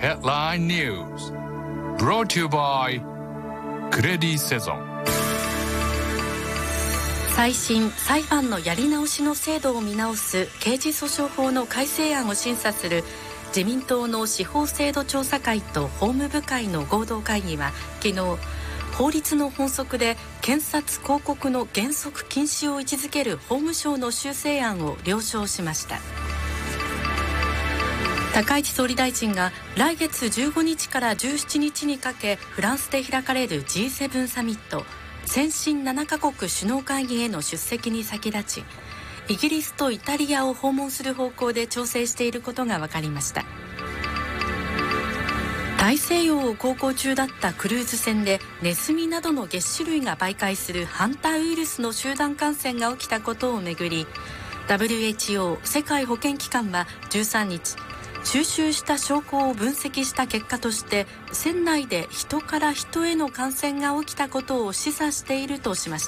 Headline News brought to you by クレディセゾン。 再審・裁判のやり直しの制度を見直す刑事訴訟法の改正案を審査する自民党の司法制度調査会と法務部会の合同会議は昨日、法律の本則で検察広告の原則禁止を位置づける法務省の修正案を了承しました。高市総理大臣が来月15日から17日にかけフランスで開かれる G7 サミット先進7カ国首脳会議への出席に先立ち、イギリスとイタリアを訪問する方向で調整していることが分かりました。大西洋を航行中だったクルーズ船でネズミなどの齧歯類が媒介するハンタウイルスの集団感染が起きたことをめぐり、 WHO 世界保健機関は13日、収集した証拠を分析した結果として船内で人から人への感染が起きたことを示唆しているとしました。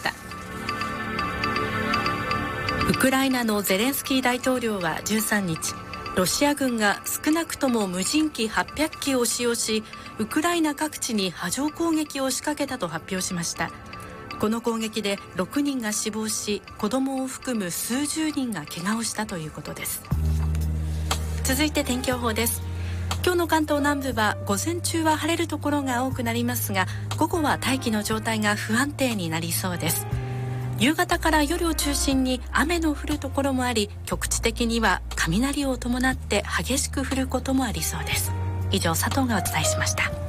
ウクライナのゼレンスキー大統領は13日、ロシア軍が少なくとも無人機800機を使用し、ウクライナ各地に波状攻撃を仕掛けたと発表しました。この攻撃で6人が死亡し、子供を含む数十人が怪我をしたということです。続いて天気予報です。今日の関東南部は午前中は晴れるところが多くなりますが、午後は大気の状態が不安定になりそうです。夕方から夜を中心に雨の降るところもあり、局地的には雷を伴って激しく降ることもありそうです。以上、佐藤がお伝えしました。